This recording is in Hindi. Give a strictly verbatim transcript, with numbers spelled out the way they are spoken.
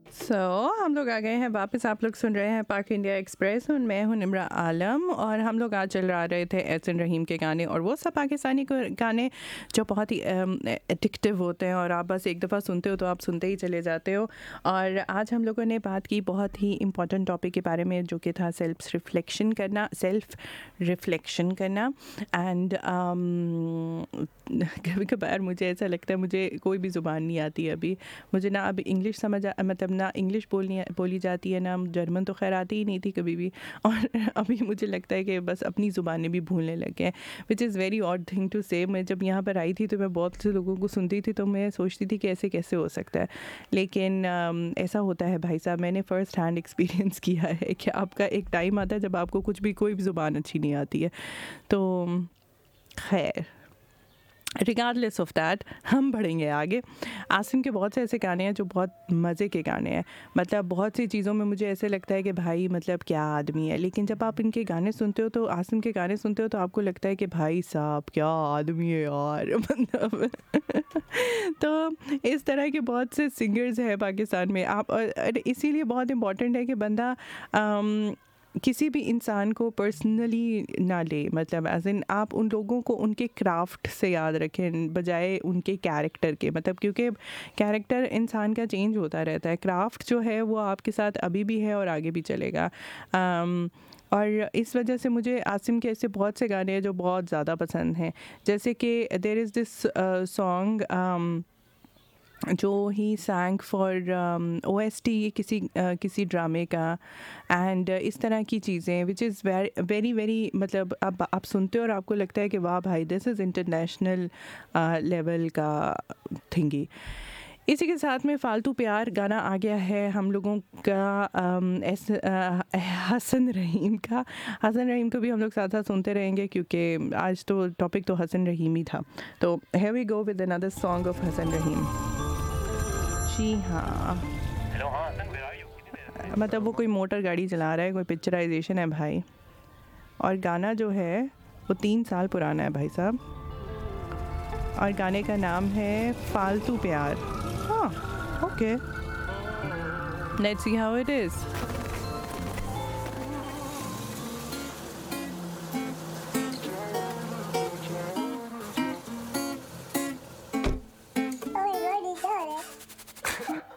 सो so, हम लोग आ गए हैं वापस। आप लोग सुन रहे हैं पाक इंडिया एक्सप्रेस और मैं हूं निम्रा आलम। और हम लोग आज चल रहा रहे थे एहसन रहीम के गाने, और वो सब पाकिस्तानी को- गाने जो बहुत ही एडिक्टिव होते हैं और आप बस एक दफ़ा सुनते हो तो आप सुनते ही चले जाते हो। और आज हम लोगों ने बात की बहुत ही इम्पोर्टेंट टॉपिक के बारे में, जो कि था सेल्फ रिफ्लेक्शन करना सेल्फ रिफ्लेक्शन करना एंड कभी कभार मुझे ऐसा लगता है मुझे कोई भी ज़ुबान नहीं आती है अभी। मुझे ना अब इंग्लिश समझ आ, मतलब ना इंग्लिश बोलनी बोली जाती है, ना जर्मन तो खैर आती ही नहीं थी कभी भी। और अभी मुझे लगता है कि बस अपनी ज़ुबानें भी भूलने लगे हैं, which is very odd thing to से। मैं जब यहाँ पर आई थी तो मैं बहुत से लोगों को सुनती थी तो मैं सोचती थी कि ऐसे कैसे हो सकता है, लेकिन um, ऐसा होता है भाई साहब। मैंने फ़र्स्ट हैंड एक्सपीरियंस किया है कि आपका एक टाइम आता है जब आपको कुछ भी कोई भी ज़ुबान अच्छी नहीं आती है। तो खैर, रिगार्डलेस ऑफ दैट हम बढ़ेंगे आगे। आसिम के बहुत से ऐसे गाने हैं जो बहुत मज़े के गाने हैं। मतलब बहुत सी चीज़ों में मुझे ऐसे लगता है कि भाई मतलब क्या आदमी है, लेकिन जब आप इनके गाने सुनते हो तो आसिम के गाने सुनते हो तो आपको लगता है कि भाई साहब क्या आदमी है यार। मतलब तो इस तरह के बहुत से सिंगर्स हैं पाकिस्तान में। आप और इसीलिए बहुत इम्पॉर्टेंट है कि बंदा आम, किसी भी इंसान को पर्सनली ना ले। मतलब एज इन आप उन लोगों को उनके क्राफ्ट से याद रखें बजाय उनके कैरेक्टर के। मतलब क्योंकि कैरेक्टर इंसान का चेंज होता रहता है, क्राफ्ट जो है वो आपके साथ अभी भी है और आगे भी चलेगा। um, और इस वजह से मुझे आसिम के ऐसे बहुत से गाने हैं जो बहुत ज़्यादा पसंद हैं। जैसे कि देयर इज़ दिस सॉन्ग जो ही सैंग फॉर ओ एस टी किसी uh, किसी ड्रामे का, एंड uh, इस तरह की चीज़ें which is very very very मतलब अब आप सुनते हो और आपको लगता है कि वाह भाई दिस इज़ इंटरनेशनल लेवल का थिंगी। इसी के साथ में फ़ालतू प्यार गाना आ गया है हम लोगों का, um, एस uh, हसन रहीम का। हसन रहीम को भी हम लोग साथ साथ सुनते रहेंगे क्योंकि आज तो टॉपिक तो हसन रहीम ही था। तो here we go with another song of Hasan रहीम। जी हाँ, हेलो हाँ हसन, वेयर आर यू? मतलब वो कोई मोटर गाड़ी चला रहा है, कोई पिक्चराइजेशन है भाई। और गाना जो है वो तीन साल पुराना है भाई साहब, और गाने का नाम है फालतू प्यार। हाँ okay, let's see how it is.